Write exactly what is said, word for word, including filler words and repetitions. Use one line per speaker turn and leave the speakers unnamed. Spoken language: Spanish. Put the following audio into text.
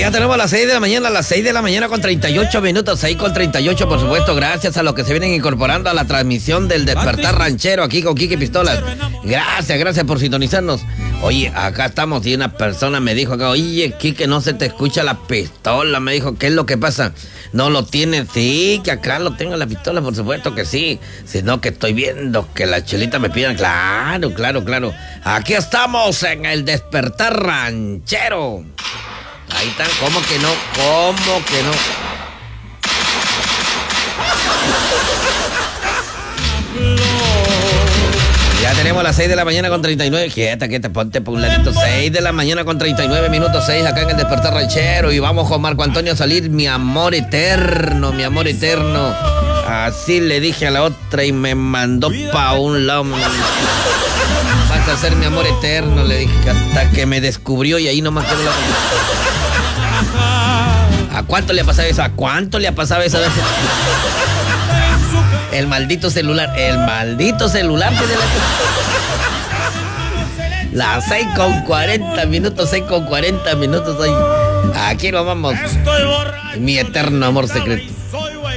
ya tenemos a las seis de la mañana, a las seis de la mañana con treinta y ocho minutos, seis con treinta y ocho, por supuesto, gracias a los que se vienen incorporando a la transmisión del Despertar Ranchero aquí con Kike Pistolas. Gracias, gracias por sintonizarnos. Oye, acá estamos y una persona me dijo acá, oye, Kike, no se te escucha la pistola, me dijo, ¿qué es lo que pasa? No lo tienen, sí, que acá lo tengo la pistola, por supuesto que sí, sino que estoy viendo que la chelita me piden, claro, claro, claro. Aquí estamos en el Despertar Ranchero. Ahí están, ¿cómo que no? ¿Cómo que no? Ya tenemos las seis de la mañana con treinta y nueve. Quieta, quieta, ponte por un ladito. seis de la mañana con treinta y nueve minutos, seis acá en el Despertar Ranchero. Y vamos con Marco Antonio a salir, mi amor eterno, mi amor eterno. Así le dije a la otra y me mandó pa' un lado. Vas a ser mi amor eterno, le dije, hasta que me descubrió y ahí nomás quedó la... ¿A cuánto le ha pasado eso? ¿A cuánto le ha pasado eso? El maldito celular, el maldito celular tiene la... Las seis con cuarenta minutos, seis con cuarenta minutos hoy. Aquí nos vamos. Mi eterno amor secreto.